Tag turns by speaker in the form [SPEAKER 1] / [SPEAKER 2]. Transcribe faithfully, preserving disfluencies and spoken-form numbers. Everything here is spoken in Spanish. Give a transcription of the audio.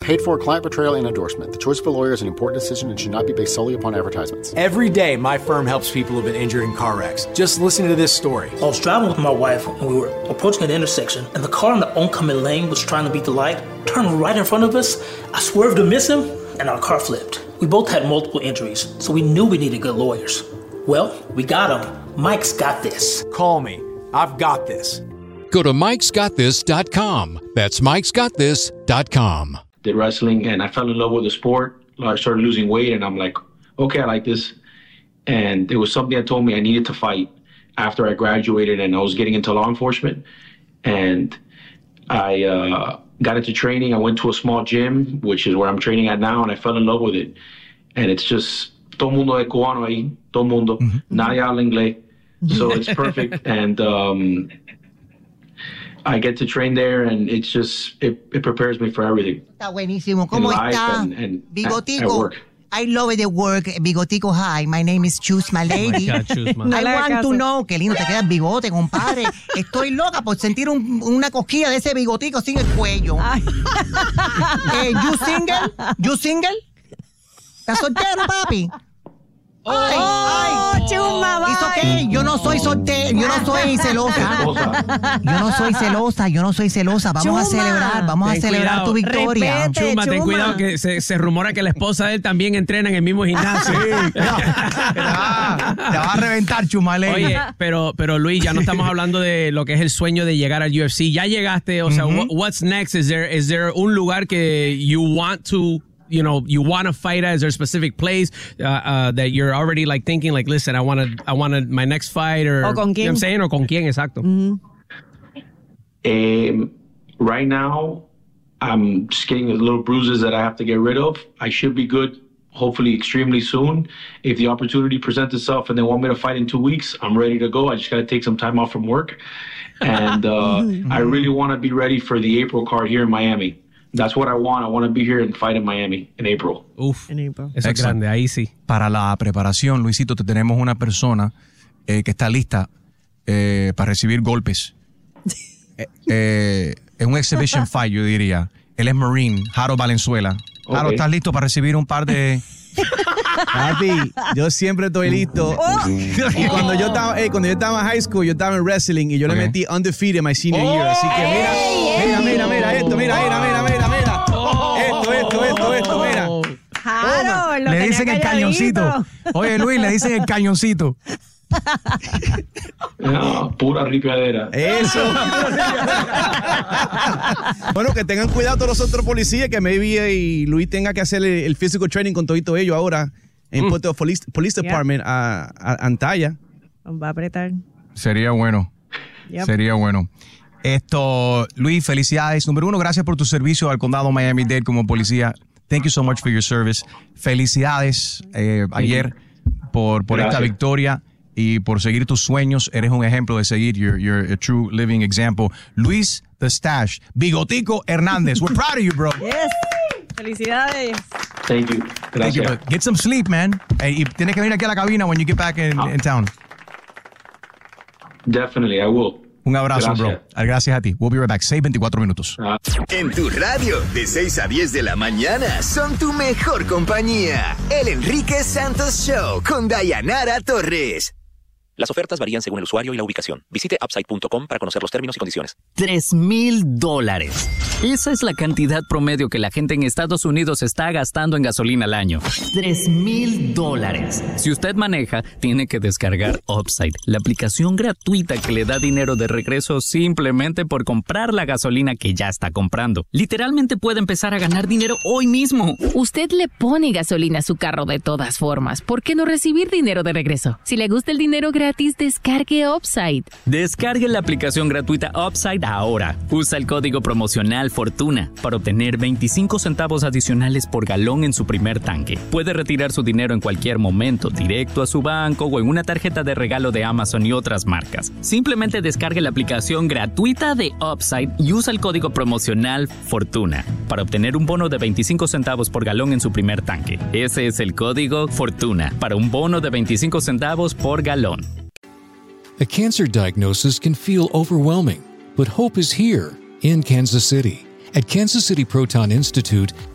[SPEAKER 1] Paid for client portrayal and endorsement. The choice of a lawyer is an important decision and should not be based solely upon advertisements.
[SPEAKER 2] Every day, my firm helps people who've been injured in car wrecks. Just listen to this story.
[SPEAKER 3] I was driving with my wife and we were approaching an intersection, and the car in the oncoming lane was trying to beat the light, turned right in front of us. I swerved to miss him, and our car flipped. We both had multiple injuries, so we knew we needed good lawyers. Well, we got him. Mike's got this.
[SPEAKER 2] Call me. I've got this.
[SPEAKER 4] Go to mikes got this dot com. That's mikes got this dot com.
[SPEAKER 5] Did wrestling, and I fell in love with the sport. I started losing weight, and I'm like, okay, I like this. And it was something that told me I needed to fight after I graduated, and I was getting into law enforcement. And I uh, got into training. I went to a small gym, which is where I'm training at now, and I fell in love with it. And it's just, todo mundo es cubano ahí, todo mundo. Mm-hmm. Nadie habla inglés. So it's perfect. And um, I get to train there, and it's just, it, it prepares me for everything.
[SPEAKER 6] Está buenísimo. ¿Cómo está?
[SPEAKER 5] And, and
[SPEAKER 6] Bigotico. I love the work, Bigotico. Hi, my name is Chus, my lady.
[SPEAKER 7] Oh my God, Chusma.
[SPEAKER 6] I want to know, qué lindo te queda el bigote, compadre. Estoy loca por sentir un, una cosquilla de ese bigotico sin el cuello. eh, you single? You single? ¿Estás soltero, papi?
[SPEAKER 7] Oh,
[SPEAKER 6] ay, ay,
[SPEAKER 8] Chusma, bye.
[SPEAKER 6] ¿Hizo qué? Yo no soy soltero, yo no soy celosa. Yo no soy celosa, yo no soy celosa. Vamos
[SPEAKER 8] Chuma.
[SPEAKER 6] a celebrar, vamos
[SPEAKER 7] Ten
[SPEAKER 6] a celebrar
[SPEAKER 7] cuidado.
[SPEAKER 6] tu victoria.
[SPEAKER 8] Respete.
[SPEAKER 7] Chuma, ten
[SPEAKER 8] Chuma.
[SPEAKER 7] cuidado que se, se rumora que la esposa de él también entrena en el mismo gimnasio.
[SPEAKER 6] Te va, te va a reventar, Chumale.
[SPEAKER 7] Oye, pero, pero Luis, ya no estamos hablando de lo que es el sueño de llegar al U F C. Ya llegaste, o sea,
[SPEAKER 6] Ujú.
[SPEAKER 7] wh- what's next? Is there, is there un lugar que you want to, you know, you want to fight at? Is there a specific place uh, uh, that you're already like thinking, like, listen, I want to, I want to, my next fight, or,
[SPEAKER 8] O con
[SPEAKER 7] you know
[SPEAKER 8] quién.
[SPEAKER 7] what I'm saying, or con quién, exacto.
[SPEAKER 5] Um, right now, I'm just getting little bruises that I have to get rid of. I should be good, hopefully extremely soon. If the opportunity presents itself and they want me to fight in two weeks, I'm ready to go. I just got to take some time off from work. And uh, I really want to be ready for the April card here in Miami. That's what I want. I want to be here and fight in Miami in April.
[SPEAKER 7] Uf,
[SPEAKER 8] En April.
[SPEAKER 7] eso es
[SPEAKER 9] Excellent.
[SPEAKER 7] grande, ahí sí.
[SPEAKER 9] Para la preparación, Luisito, te tenemos una persona eh, que está lista eh, para recibir golpes. eh, eh, es un exhibition fight, yo diría. Él es Marine, Jaro Valenzuela. Jaro,
[SPEAKER 5] Ok.
[SPEAKER 9] ¿estás listo para recibir un par de...
[SPEAKER 10] Papi, yo siempre estoy listo. Y cuando yo estaba, eh, cuando yo estaba en high school, yo estaba en wrestling y yo
[SPEAKER 9] Ok.
[SPEAKER 10] le metí undefeated my senior year. Así que mira, mira, mira, mira esto, mira, mira, mira, mira, mira. Esto, esto, esto, esto, mira.
[SPEAKER 8] Harold, lo
[SPEAKER 9] Le
[SPEAKER 8] tenía
[SPEAKER 9] dicen el
[SPEAKER 8] calladito.
[SPEAKER 9] cañoncito. Oye, Luis, le dicen el cañoncito.
[SPEAKER 5] No, pura ripiadera.
[SPEAKER 10] Eso. Bueno, que tengan cuidado todos los otros policías, que maybe eh, y Luis tenga que hacer el, el physical training con todito ellos ahora en Puerto Police, Police
[SPEAKER 8] Yeah.
[SPEAKER 10] Department a, a Antaya.
[SPEAKER 8] Nos va a apretar.
[SPEAKER 9] Sería bueno.
[SPEAKER 8] Yep.
[SPEAKER 9] Sería bueno. Esto, Luis, felicidades. Número uno, gracias por tu servicio al condado Miami-Dade como policía. Thank you so much for your service. Felicidades eh, ayer por, por esta
[SPEAKER 5] Gracias.
[SPEAKER 9] victoria y por seguir tus sueños. Eres un ejemplo de seguir. You're, you're a true living example. Luis The Stash, Bigotico Hernández. We're proud of you, bro.
[SPEAKER 8] Yes. Felicidades.
[SPEAKER 5] Thank you.
[SPEAKER 9] Thank you,
[SPEAKER 5] Gracias.
[SPEAKER 9] bro. Get some sleep, man. Eh, y tienes que venir aquí a la cabina when you get back in, in town.
[SPEAKER 5] Definitely, I will.
[SPEAKER 9] Un abrazo,
[SPEAKER 5] Gracias.
[SPEAKER 9] bro. Gracias a ti. We'll be right back. seis veinticuatro minutos.
[SPEAKER 5] Ah.
[SPEAKER 11] En tu radio, de seis a diez de la mañana, son tu mejor compañía. El Enrique Santos Show con Dayanara Torres.
[SPEAKER 12] Las ofertas varían según el usuario y la ubicación. Visite upside punto com para conocer los términos y condiciones.
[SPEAKER 13] Tres mil dólares. Esa es la cantidad promedio que la gente en Estados Unidos está gastando en gasolina al año. Tres mil dólares. Si usted maneja, tiene que descargar Upside, la aplicación gratuita que le da dinero de regreso simplemente por comprar la gasolina que ya está comprando. Literalmente puede empezar a ganar dinero hoy mismo.
[SPEAKER 14] Usted le pone gasolina a su carro de todas formas. ¿Por qué no recibir dinero de regreso? Si le gusta el dinero gratis, descargue Upside.
[SPEAKER 13] Descargue la aplicación gratuita Upside ahora. Usa el código promocional Fortuna para obtener veinticinco centavos adicionales por galón en su primer tanque. Puede retirar su dinero en cualquier momento, directo a su banco o en una tarjeta de regalo de Amazon y otras marcas. Simplemente descargue la aplicación gratuita de Upside y usa el código promocional Fortuna para obtener un bono de veinticinco centavos por galón en su primer tanque. Ese es el código Fortuna para un bono de veinticinco centavos por galón.
[SPEAKER 4] A cancer diagnosis can feel overwhelming, but hope is here in Kansas City. At Kansas City Proton Institute,